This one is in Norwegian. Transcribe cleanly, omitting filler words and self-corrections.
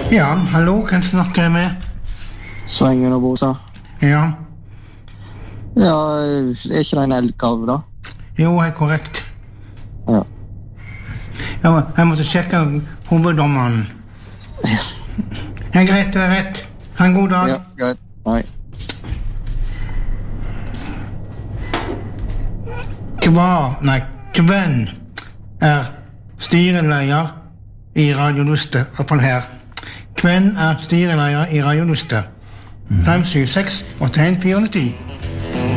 Ja, hallo, kan jeg snakke med? Svengen og Bosa. Ja, Ja, er ikke det en elgkalv, da? jo, er korrekt. Ja. Jeg måtte sjekke hoveddommeren. Ja, greit, det er rett. Ha en god dag. Ja, greit. Nei. Kvenn er styreleder i Radio Luste, i hvert fall her. Kvenn er styreleder i Radio Luste. 576 81 410.